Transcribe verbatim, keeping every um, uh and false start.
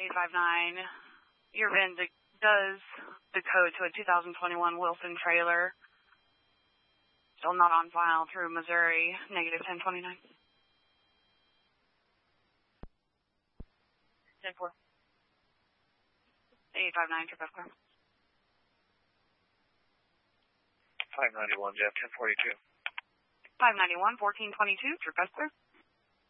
eight five nine. Your V I N does decode to a two thousand twenty-one Wilson trailer. Still not on file through Missouri, negative ten twenty-nine. ten four. eight five nine, trip clear. five ninety-one, Jeff, ten forty-two. five ninety-one, fourteen twenty-two, trip clear.